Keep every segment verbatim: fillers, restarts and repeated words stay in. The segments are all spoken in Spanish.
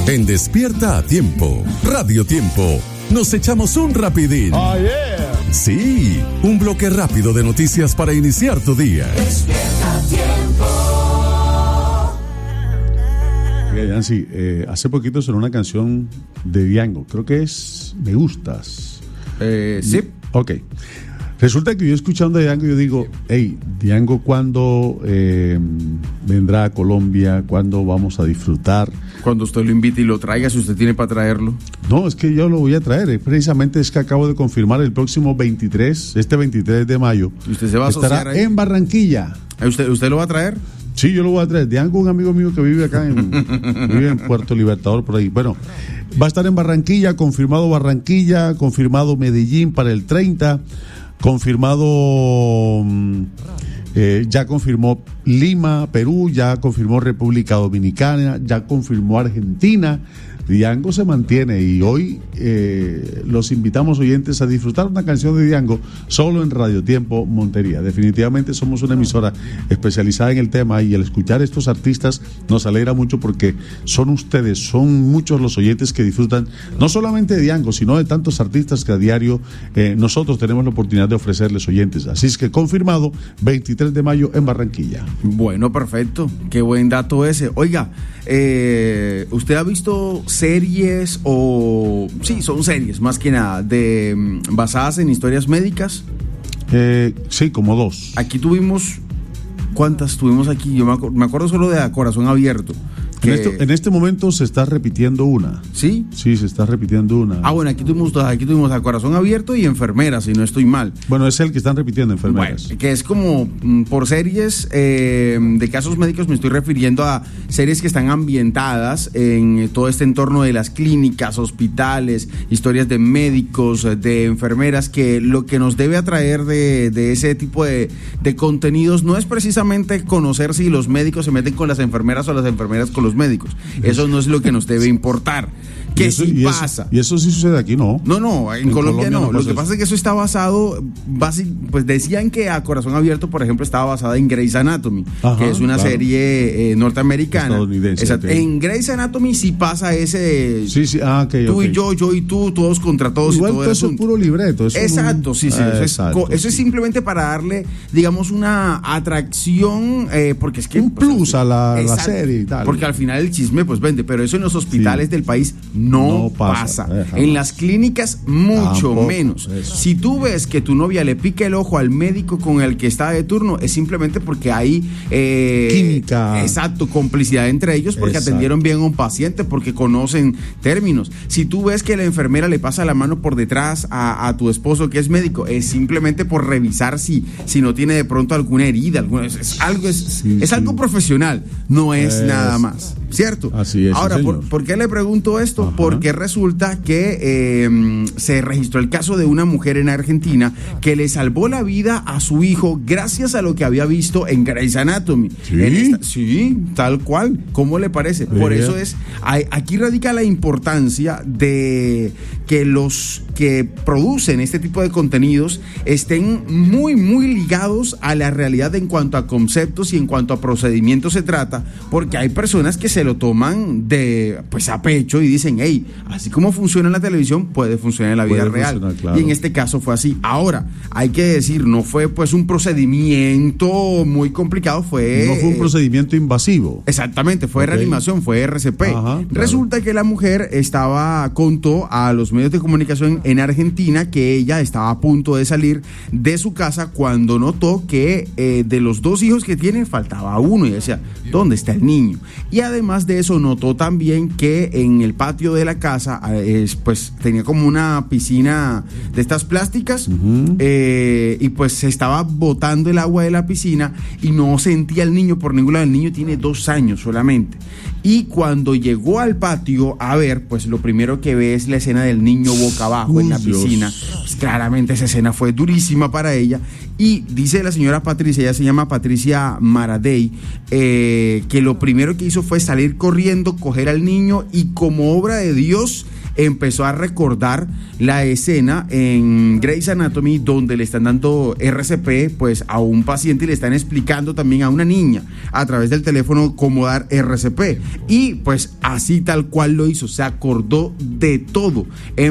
En Despierta a Tiempo, Radio Tiempo, nos echamos un rapidín. Oh, yeah. Sí, un bloque rápido de noticias para iniciar tu día. Despierta a Tiempo. Mira, Yancy, eh, hace poquito sonó una canción de Diango, creo que es Me Gustas. Eh, sí. Ok. Resulta que yo escuchando a Diango, yo digo, hey, Diango, ¿cuándo eh, vendrá a Colombia? ¿Cuándo vamos a disfrutar? Cuando usted lo invite y lo traiga, si usted tiene para traerlo. No, es que yo lo voy a traer. eh, Precisamente es que acabo de confirmar el próximo veintitrés, este veintitrés de mayo. ¿Y usted se va a asociar estará ahí? en Barranquilla. ¿Usted, ¿Usted lo va a traer? Sí, yo lo voy a traer. Diango, un amigo mío que vive acá en, vive en Puerto Libertador, por ahí. Bueno, va a estar en Barranquilla, confirmado Barranquilla, confirmado Medellín para el treinta, confirmado, eh, ya confirmó Lima, Perú, ya confirmó República Dominicana, ya confirmó Argentina. Diango se mantiene y hoy eh, los invitamos oyentes a disfrutar una canción de Diango solo en Radio Tiempo Montería. Definitivamente somos una emisora especializada en el tema y al escuchar estos artistas nos alegra mucho porque son ustedes, son muchos los oyentes que disfrutan no solamente de Diango, sino de tantos artistas que a diario eh, nosotros tenemos la oportunidad de ofrecerles oyentes. Así es que confirmado, veintitrés de mayo en Barranquilla. Bueno, perfecto. Qué buen dato ese. Oiga, eh, ¿usted ha visto series o... sí, son series más que nada, de basadas en historias médicas? Eh, sí, como dos. Aquí tuvimos... ¿Cuántas tuvimos aquí? Yo me, acu- me acuerdo solo de A Corazón Abierto. En que- este, en este momento se está repitiendo una. ¿Sí? Sí, se está repitiendo una. Ah, bueno, aquí tuvimos, aquí tuvimos A Corazón Abierto y Enfermeras, si no estoy mal. Bueno, es el que están repitiendo, enfermeras. Bueno, que es como mm, por series eh, de casos médicos, me estoy refiriendo a series que están ambientadas en eh, todo este entorno de las clínicas, hospitales, historias de médicos, de enfermeras, que lo que nos debe atraer de, de ese tipo de, de contenidos no es precisamente conocer si los médicos se meten con las enfermeras o las enfermeras con los médicos. Eso no es lo que nos debe importar. Y Que eso- sí y eso- pasa. Y eso sí sucede aquí, ¿no? No, no, en, En Colombia, Colombia no. no Lo pasa que eso. pasa es que eso está basado, basi- pues decían que A Corazón Abierto, por ejemplo, estaba basada en Grey's Anatomy, Ajá, que es una claro. serie eh, norteamericana. Estadounidense, Exacto. ok. En Grey's Anatomy sí pasa ese de Sí, sí, ah, ok, tú ok. y yo, yo y tú, todos contra todos Igual y todo todo el eso es asunto. puro libreto. Eso Exacto, no- sí, sí. Ah, Eso, es, exacto, co- eso es sí. simplemente para darle, digamos, una atracción, eh, porque es que... Un pues, plus a la- la exacto, serie y tal. Porque al final el chisme pues vende, pero eso en los hospitales Sí. del país no, No pasa, pasa. eh, jamás. En las clínicas mucho Tampoco, menos. eso. Si tú ves que tu novia le pica el ojo al médico con el que está de turno, es simplemente porque hay... eh, Química. Exacto, complicidad entre ellos porque Exacto. atendieron bien a un paciente, porque conocen términos. Si tú ves que la enfermera le pasa la mano por detrás a, a tu esposo que es médico, es simplemente por revisar si, si no tiene de pronto alguna herida, alguna, es, es algo, es, Sí, es sí. algo profesional, no es, Es- nada más, ¿cierto? Así es, sí, Ahora, señor. ¿por, por qué le pregunto esto? Ajá. Porque resulta que eh, se registró el caso de una mujer en Argentina que le salvó la vida a su hijo gracias a lo que había visto en Grey's Anatomy. ¿Sí? En esta- sí, tal cual. ¿Cómo le parece? Por Vea. eso es, hay- aquí radica la importancia de que los que producen este tipo de contenidos estén muy, muy ligados a la realidad en cuanto a conceptos y en cuanto a procedimientos se trata, porque hay personas que se lo toman de, pues, a pecho y dicen, hey, así como funciona en la televisión, puede funcionar en la vida Puede real. funcionar, claro. Y en este caso fue así. Ahora, hay que decir, no fue pues un procedimiento muy complicado, fue... No fue un procedimiento invasivo. Exactamente, fue Ok. reanimación, fue R C P. Ajá, claro. Resulta que la mujer estaba, contó a los medios de comunicación en Argentina que ella estaba a punto de salir de su casa cuando notó que eh, de los dos hijos que tiene faltaba uno y decía, ¿dónde está el niño? Y además de eso notó también que en el patio de la casa eh, es, pues tenía como una piscina de estas plásticas Ujú. eh, y pues se estaba botando el agua de la piscina y no sentía al niño por ningún lado. El niño tiene dos años solamente. Y cuando llegó al patio a ver, pues lo primero que ve es la escena del niño boca abajo Uy, en la Dios. piscina. Pues claramente esa escena fue durísima para ella. Y dice la señora Patricia, ella se llama Patricia Maradei, eh, que lo primero que hizo fue salir corriendo, coger al niño y como obra de Dios, empezó a recordar la escena en Grey's Anatomy donde le están dando R C P pues a un paciente y le están explicando también a una niña a través del teléfono cómo dar R C P, y pues así tal cual lo hizo, se acordó de todo,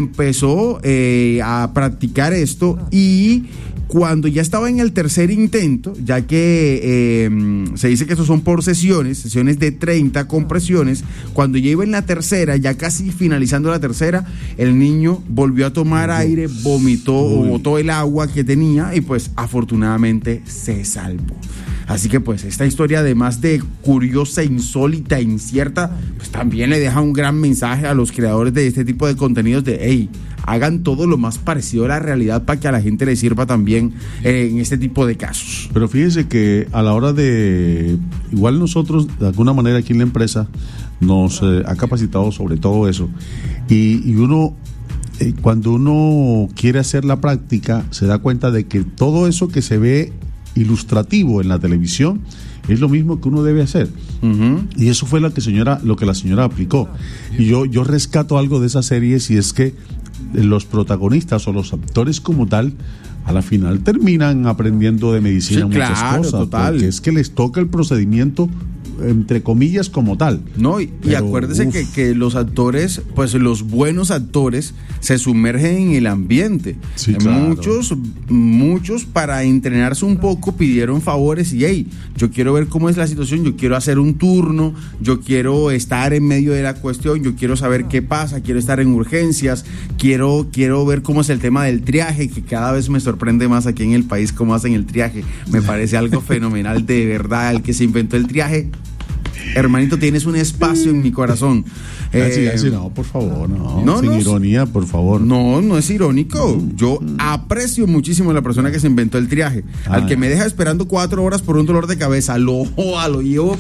empezó eh, a practicar esto, y cuando ya estaba en el tercer intento, ya que eh, se dice que estos son por sesiones, sesiones de treinta compresiones, cuando ya iba en la tercera, ya casi finalizando la tercera, el niño volvió a tomar aire, vomitó o botó el agua que tenía y pues afortunadamente se salvó. Así que pues esta historia, además de curiosa, insólita, incierta, pues también le deja un gran mensaje a los creadores de este tipo de contenidos de hey, hagan todo lo más parecido a la realidad para que a la gente le sirva también eh, en este tipo de casos. Pero fíjese que a la hora de, igual nosotros de alguna manera aquí en la empresa nos eh, ha capacitado sobre todo eso, y, y uno eh, cuando uno quiere hacer la práctica se da cuenta de que todo eso que se ve ilustrativo en la televisión es lo mismo que uno debe hacer. Uh-huh. Y eso fue lo que señora, lo que la señora aplicó. Y yo, yo rescato algo de esa serie, si es que los protagonistas o los actores como tal a la final terminan aprendiendo de medicina, sí, muchas claro, cosas, total. Porque es que les toca el procedimiento entre comillas como tal. No, y, Pero, y acuérdese que, que los actores, pues los buenos actores se sumergen en el ambiente. Sí, claro. Muchos, muchos para entrenarse un poco pidieron favores y hey, yo quiero ver cómo es la situación, yo quiero hacer un turno, yo quiero estar en medio de la cuestión, yo quiero saber qué pasa, quiero estar en urgencias, quiero, quiero ver cómo es el tema del triaje, que cada vez me sorprende más aquí en el país cómo hacen el triaje. Me parece algo fenomenal, de verdad. El que se inventó el triaje, hermanito, tienes un espacio en mi corazón. Eh, así, así, no, por favor, no, no sin no, ironía, por favor. No, no es irónico. Yo aprecio muchísimo a la persona que se inventó el triaje. Ah, al que me deja esperando cuatro horas por un dolor de cabeza, lo, lo llevo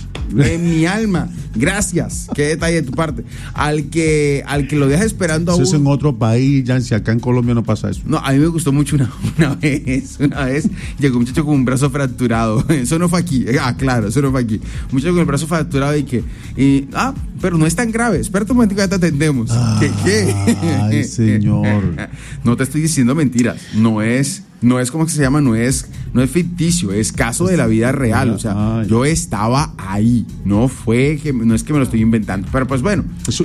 en mi alma. Gracias, qué detalle de tu parte. Al que al que lo deja esperando a eso uno. Es en otro país, Yancy, acá en Colombia no pasa eso. No, a mí me gustó mucho una, una vez, una vez llegó un muchacho con un brazo fracturado. Eso no fue aquí. Ah, claro, eso no fue aquí. Un muchacho con el brazo fracturado y que y, ah, pero no es tan grave. Espérate un momento que ya te atendemos. Ah, ¿Qué qué? Ay, señor. No te estoy diciendo mentiras. No es No es como que se llama, no es, no es ficticio, es caso de la vida real. O sea, yo estaba ahí, no fue que, no es que me lo estoy inventando. Pero pues bueno. Eso,